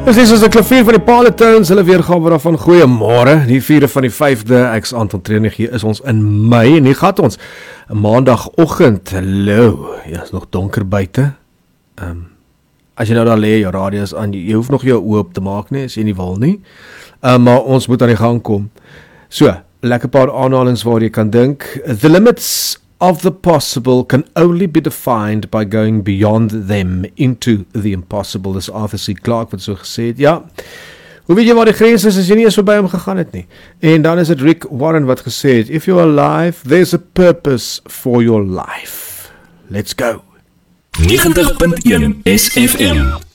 Dit is ons 'n klavier van die Palatines, hulle weergawe daarvan. Goeiemôre, die 4de van die 5de, ek's Anton Trenig, hier is ons in Mei, en hier gaat ons, 'n maandagoggend, hallo, ja, is nog donker buite, as jy nou daar lê, jou radio is aan, jy hoef nog jou oë op te maak nie, as jy nie wil nie, maar ons moet aan die gang kom. So, lekker paar aanhalings waar jy kan dink. The limits of the possible can only be defined by going beyond them into the impossible. Dis Arthur C. Clarke wat so gesê het. Ja, hoe weet jy waar die grens is as jy nie eens voorbij hom gegaan het nie? En dan is het Rick Warren wat gesê het, if you're alive, there's a purpose for your life. Let's go. 90.1 SFM